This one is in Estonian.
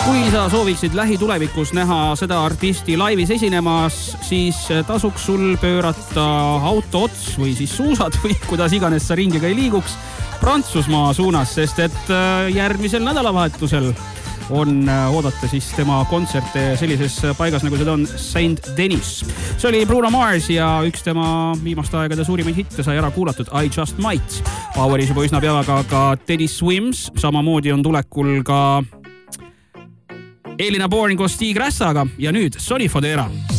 Kui sa sooviksid lähitulevikus näha seda artisti laivis esinemas, siis tasuks sul pöörata auto ots või siis suusad või kuidas iganes sa ringiga ei liiguks Prantsusmaa suunas, sest et järgmisel nädalavahetusel on oodata siis tema kontserte sellises paigas, nagu seda on Saint-Denis. See oli Bruno Mars ja üks tema viimaste aegade suurimaid hitte sai ära kuulatud I Just Might. Poweris juba üsna peaga ka Teddy Swims, samamoodi on tulekul ka Elina Born koos Stig Rässaga ja nüüd Sonny Fodera.